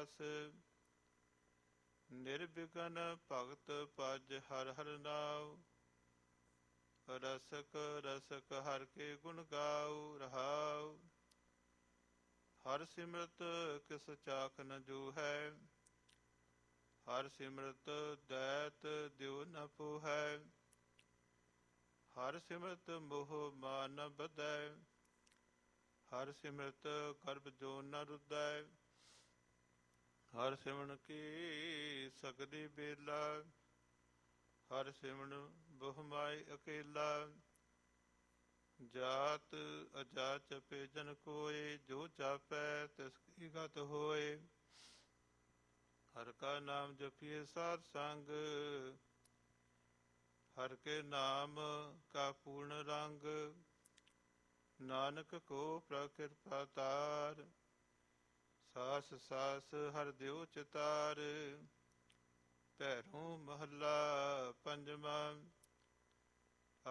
ਰਾਸ। ਨਿਰਵਿਘਨ ਭਗਤ ਭਜ ਹਰਿ ਹਰਿ ਨਾਉ। ਰਸਕ ਰਸਕ ਹਰਿ ਕੇ ਗੁਣ ਗਾਉ ਰਹਾਉ। ਹਰਿ ਸਿਮਰਤ ਕਿਸ ਚਾਖ ਨ ਜੂਹੈ। ਹਰਿ ਸਿਮਰਤ ਦੈਤ ਦਿਉ ਨ ਪੂਹੈ। ਹਰਿ ਸਿਮਰਤ ਮੋਹ ਮਾਨ ਨ ਬਧੈ। ਹਰਿ ਸਿਮਰਤ ਗਰਭ ਜੋਨ ਨ ਰੁਧੈ। ਹਰਿ ਸਿਮਰਨ ਕੀ ਸਗਲੀ ਬੇਲਾ। ਹਰਿ ਸਿਮਰਨ ਬਹੁ ਮਾਈ ਅਕੇਲਾ। ਜਾਤ ਅਜਾਤ ਜਪੇ ਜਨ ਕੋਇ। ਜੋ ਜਾਪੈ ਤਿਸ ਕੀ ਗਤ ਹੋਇ। ਹਰਿ ਕਾ ਨਾਮ ਜਪੀਏ ਸਾਧ ਸੰਗ। ਹਰਿ ਕੇ ਨਾਮ ਕਾ ਪੂਰਨ ਰੰਗ। ਨਾਨਕ ਕੋ ਪ੍ਰਭ ਕਿਰਪਾ ਤਾਰ। ਸਾਸ ਸਾਸ ਹਰਿ ਦਿਉ ਚਿਤਾਰ। ਭੈਰੋਂ ਮਹੱਲਾ ਪੰਜਵਾਂ।